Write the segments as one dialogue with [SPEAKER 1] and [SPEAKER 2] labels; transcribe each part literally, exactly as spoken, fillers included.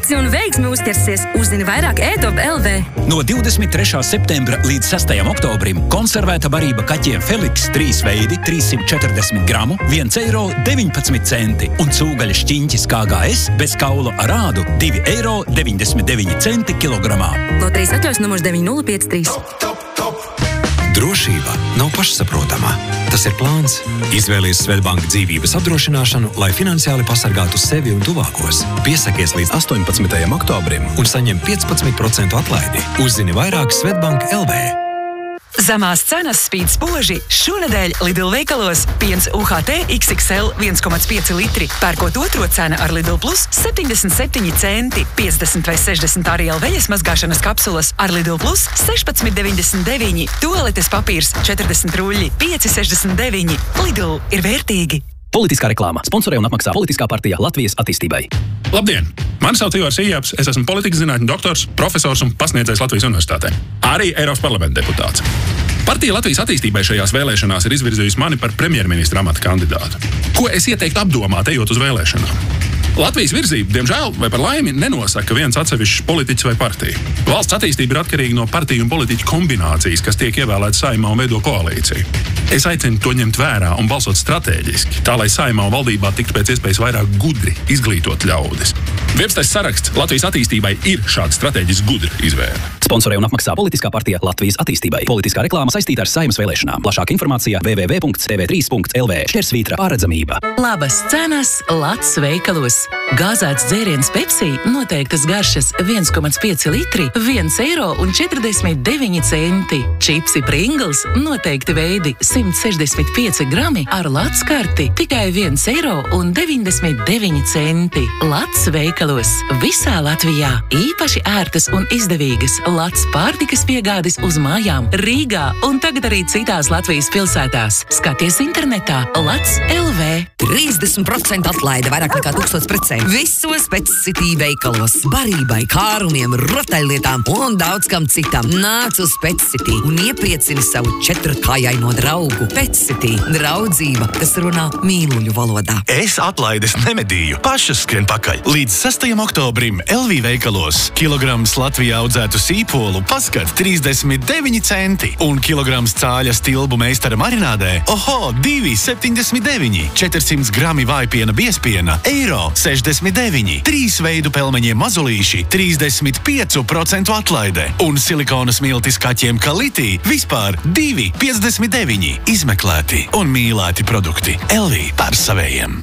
[SPEAKER 1] tici un veiksmi uzķersies, uzzini vairāk e top punkt l v.
[SPEAKER 2] No divdesmit trešā septembra līdz sastajam oktobrim konservēta barība kaķiem Feliks trīs veidi trīssimt četrdesmit gramu viens eiro deviņpadsmit centi un cūgaļa šķiņķis K G S bez kaula ar ādu divi eiro deviņdesmit deviņi centi kilogramā.
[SPEAKER 1] Loterijas atļaus numurs deviņi nulle pieci trīs.
[SPEAKER 3] Drošība nav pašsaprotama. Tas ir plāns. Izvēlies Svedbank dzīvības apdrošināšanu, lai finansiāli pasargātu sevi un tuvākos. Piesakies līdz astoņpadsmitajam oktobrim un saņem piecpadsmit procentu atlaidi. Uzzini vairāk Svedbank punkt l v.
[SPEAKER 4] Zemās cenas spīd spoži. Šonedēļ Lidl veikalos piens U H T X X L viens komats pieci litri. Pērkot otro cena ar Lidl Plus septiņdesmit septiņi centi. piecdesmit vai sešdesmit Ariel veļas mazgāšanas kapsulas ar Lidl Plus sešpadsmit deviņdesmit deviņi. Tualetes papīrs četrdesmit ruļļi pieci sešdesmit deviņi. Lidl ir vērtīgi.
[SPEAKER 2] Politiskā reklāma. Sponsorē un apmaksā Politiskā partija Latvijas attīstībai.
[SPEAKER 5] Labdien! Mani sauc Ivars Ījāps, es esmu politikas zinātņu doktors, profesors un pasniedzējs Latvijas universitātē. Arī Eiropas parlamenta deputāts. Partija Latvijas attīstībai šajās vēlēšanās ir izvirzījusi mani par premjerministra amata kandidātu. Ko es ieteiktu apdomāt, ejot uz vēlēšanām? Latvijas virzība, diemžēl, vai par laimi, nenosaka viens atsevišķs politiķis vai partija. Valsts attīstība ir atkarīga no partiju un politiķu kombinācijas, kas tiek ievēlētas Saeimā un veido koalīciju. Es aicinu to ņemt vērā un balsot strateģiski, tā lai Saeimā un valdībā tiktu pēc iespējas vairāk gudri izglītot ļaudis. Viepstais saraksts Latvijas attīstībai ir šāda strateģiski gudra izvēle.
[SPEAKER 2] Sponsorē un apmaksā Politiskā partija Latvijas attīstībai. Politiskā reklāma saistīta ar Saeimas vēlēšanām. Plašāka informācija w w w punkts t v trīs punkts l v. Šķersvītra pārredzamība.
[SPEAKER 4] Labas cenas Lats veikalos. Gāzēts dzēriens Pepsi noteiktas garšas viens komats pieci litri, viens eiro un četrdesmit deviņi centi. Čipsi Pringles noteikti veidi simt sešdesmit pieci grami ar Lats karti tikai viens eiro un deviņdesmit deviņi centi. Lats veikalos visā Latvijā. Īpaši ērtas un izdevīgas Lats pārtikas piegādes uz mājām Rīgā un tagad arī citās Latvijas pilsētās. Skaties internetā Lats punkt l v.
[SPEAKER 6] trīsdesmit procentu atlaide, vairāk nekā tūkstoš precēm. Visos Petscity veikalos. Barībai, kārumiem, rotaļlietām un daudz kam citam. Nāc uz Petscity un iepriecini savu četrkājaino draugu. Petscity. Draudzība, kas runā mīluļu valodā.
[SPEAKER 7] Es atlaides nemedīju. Pašas skrien pakaļ. Līdz sastajam oktobrim L V veikalos. Kilograms Latvijā audzētu sīpolu paskat trīsdesmit deviņi centi un kilograms cāļa stilbu meistara marinādē oho, divi septiņdesmit deviņi. četrsimt grami vājpiena biespiena eiro sešdesmit deviņi. Trīs veidu pelmeņiem mazulīši trīsdesmit pieci procenti atlaide un silikona smiltis kaķiem Kaliti vispār divi piecdesmit deviņi. Izmeklēti un mīlēti produkti. L V par savējiem.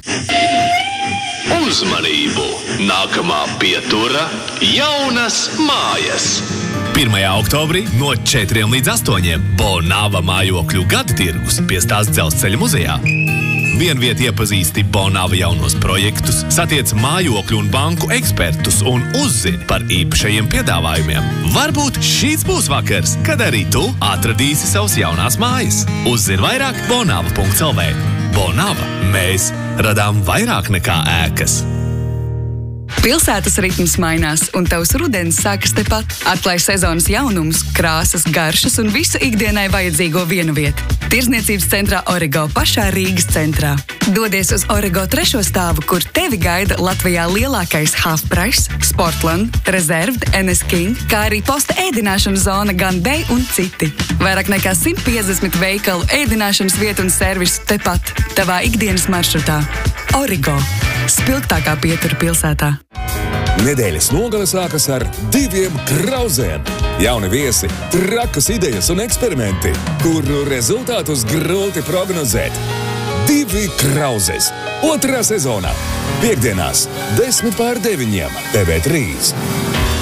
[SPEAKER 8] Uzmanību! Nākamā pietura – jaunas mājas.
[SPEAKER 9] pirmajā oktobrī no četriem līdz astoņiem Bonava mājokļu gada tirgus pie Stāsts dzelzceļa muzejā. Vienviet iepazīsti Bonava jaunos projektus, satiec mājokļu un banku ekspertus un uzzini par īpašajiem piedāvājumiem. Varbūt šīs būs vakars, kad arī tu atradīsi savas jaunās mājas. Uzzini vairāk bonava punkts l v. Bonava. Mēs radām vairāk nekā ēkas.
[SPEAKER 10] Pilsētas ritms mainās, un tavs rudens sākas tepat. Atklāj sezonas jaunumus, krāsas, garšas un visu ikdienai vajadzīgo vienu vietu. Tirzniecības centrā Origo pašā Rīgas centrā. Dodies uz Origo trešo stāvu, kur tevi gaida Latvijā lielākais Half Price, Sportland, Reserved, N S King, kā arī posta ēdināšanas zona Gun Day un citi. Vairāk nekā simt piecdesmit veikalu, ēdināšanas vietu un servisu tepat, tavā ikdienas maršrutā. Origo. Spilgtākā pietura pilsētā.
[SPEAKER 11] Nedēļas nogale sākas ar diviem grauzēm. Jauni viesi, trakas idejas un eksperimenti, kuru rezultātus grūti prognozēt. Divi grauzes. Otrā sezonā. Piektdienās, desmit pār deviņiem. T V trīs.